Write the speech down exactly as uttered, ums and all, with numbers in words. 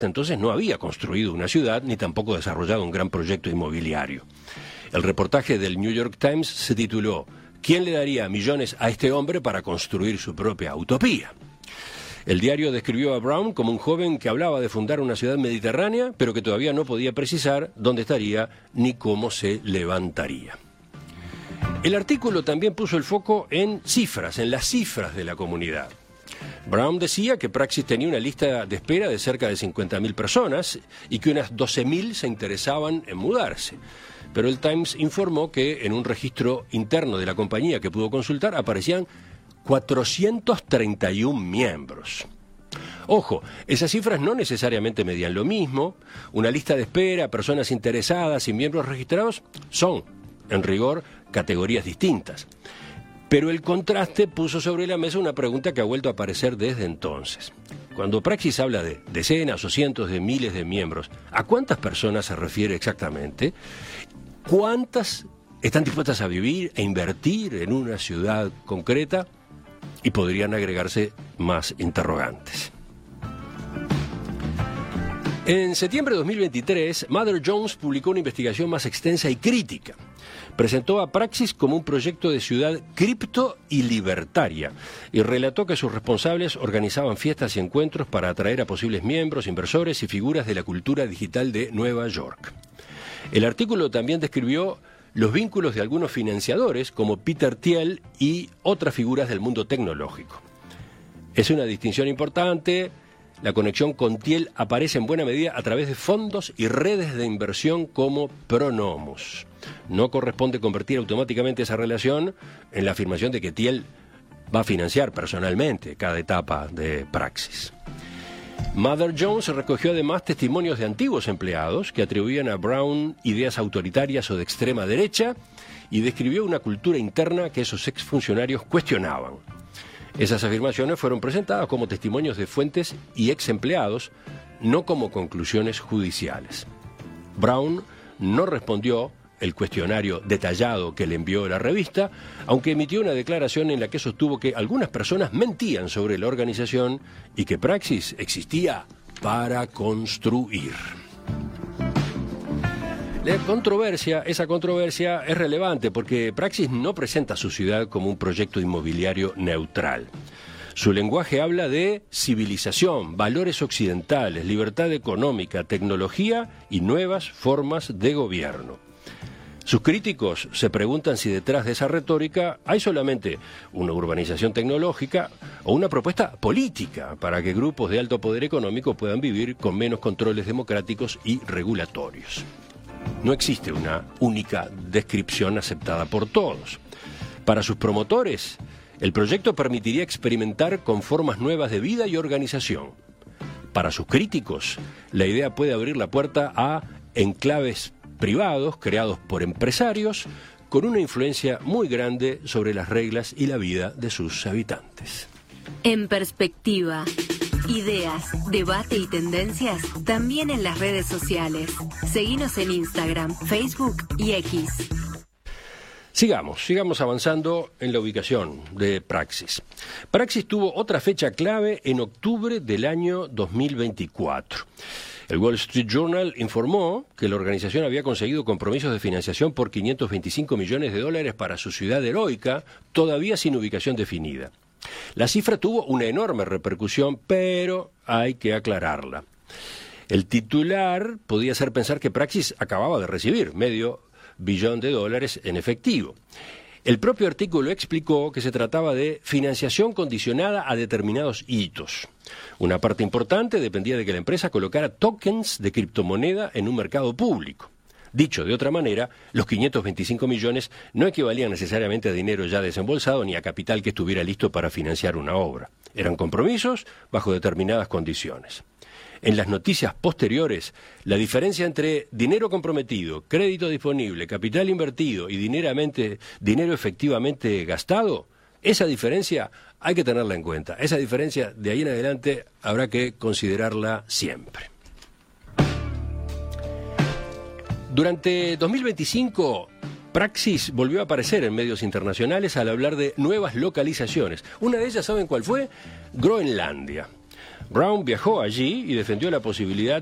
entonces no había construido una ciudad ni tampoco desarrollado un gran proyecto inmobiliario. El reportaje del New York Times se tituló ¿Quién le daría millones a este hombre para construir su propia utopía? El diario describió a Brown como un joven que hablaba de fundar una ciudad mediterránea, pero que todavía no podía precisar dónde estaría ni cómo se levantaría. El artículo también puso el foco en cifras, en las cifras de la comunidad. Brown decía que Praxis tenía una lista de espera de cerca de cincuenta mil personas y que unas doce mil se interesaban en mudarse. Pero el Times informó que en un registro interno de la compañía que pudo consultar aparecían cuatrocientos treinta y un miembros. Ojo, esas cifras no necesariamente medían lo mismo. Una lista de espera, personas interesadas y miembros registrados son, en rigor, categorías distintas. Pero el contraste puso sobre la mesa una pregunta que ha vuelto a aparecer desde entonces. Cuando Praxis habla de decenas o cientos de miles de miembros, ¿a cuántas personas se refiere exactamente? ¿Cuántas están dispuestas a vivir e invertir en una ciudad concreta? Y podrían agregarse más interrogantes. En septiembre de dos mil veintitrés, Mother Jones publicó una investigación más extensa y crítica. Presentó a Praxis como un proyecto de ciudad cripto y libertaria y relató que sus responsables organizaban fiestas y encuentros para atraer a posibles miembros, inversores y figuras de la cultura digital de Nueva York. El artículo también describió los vínculos de algunos financiadores como Peter Thiel y otras figuras del mundo tecnológico. Es una distinción importante. La conexión con Thiel aparece en buena medida a través de fondos y redes de inversión como Pronomus. No corresponde convertir automáticamente esa relación en la afirmación de que Thiel va a financiar personalmente cada etapa de Praxis. Mother Jones recogió además testimonios de antiguos empleados que atribuían a Brown ideas autoritarias o de extrema derecha y describió una cultura interna que esos exfuncionarios cuestionaban. Esas afirmaciones fueron presentadas como testimonios de fuentes y ex empleados, no como conclusiones judiciales. Brown no respondió el cuestionario detallado que le envió la revista, aunque emitió una declaración en la que sostuvo que algunas personas mentían sobre la organización y que Praxis existía para construir. La controversia, esa controversia es relevante porque Praxis no presenta su ciudad como un proyecto inmobiliario neutral. Su lenguaje habla de civilización, valores occidentales, libertad económica, tecnología y nuevas formas de gobierno. Sus críticos se preguntan si detrás de esa retórica hay solamente una urbanización tecnológica o una propuesta política para que grupos de alto poder económico puedan vivir con menos controles democráticos y regulatorios. No existe una única descripción aceptada por todos. Para sus promotores, el proyecto permitiría experimentar con formas nuevas de vida y organización. Para sus críticos, la idea puede abrir la puerta a enclaves privados creados por empresarios con una influencia muy grande sobre las reglas y la vida de sus habitantes. En perspectiva, ideas, debate y tendencias también en las redes sociales. Seguinos en Instagram, Facebook y X. Sigamos, sigamos avanzando en la ubicación de Praxis. Praxis tuvo otra fecha clave en octubre del año dos mil veinticuatro. El Wall Street Journal informó que la organización había conseguido compromisos de financiación por quinientos veinticinco millones de dólares para su ciudad heroica, todavía sin ubicación definida. La cifra tuvo una enorme repercusión, pero hay que aclararla. El titular podía hacer pensar que Praxis acababa de recibir medio billón de dólares en efectivo. El propio artículo explicó que se trataba de financiación condicionada a determinados hitos. Una parte importante dependía de que la empresa colocara tokens de criptomoneda en un mercado público. Dicho de otra manera, los quinientos veinticinco millones no equivalían necesariamente a dinero ya desembolsado ni a capital que estuviera listo para financiar una obra. Eran compromisos bajo determinadas condiciones. En las noticias posteriores, la diferencia entre dinero comprometido, crédito disponible, capital invertido y dineramente, dinero efectivamente gastado, esa diferencia hay que tenerla en cuenta. Esa diferencia de ahí en adelante habrá que considerarla siempre. Durante dos mil veinticinco, Praxis volvió a aparecer en medios internacionales al hablar de nuevas localizaciones. Una de ellas, ¿saben cuál fue? Groenlandia. Brown viajó allí y defendió la posibilidad